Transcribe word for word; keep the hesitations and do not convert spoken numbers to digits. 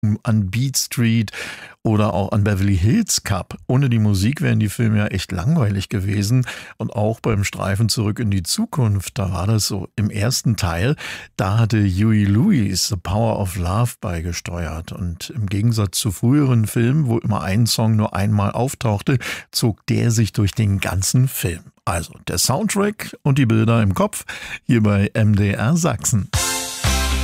an Beat Street oder auch an Beverly Hills Cop. Ohne die Musik wären die Filme ja echt langweilig gewesen. Und auch beim Streifen Zurück in die Zukunft, da war das so im ersten Teil, da hatte Huey Lewis The Power of Love beigesteuert. Und im Gegensatz zu früheren Filmen, wo immer ein Song nur einmal auftauchte, zog der sich durch den ganzen Film. Also der Soundtrack und die Bilder im Kopf hier bei M D R Sachsen.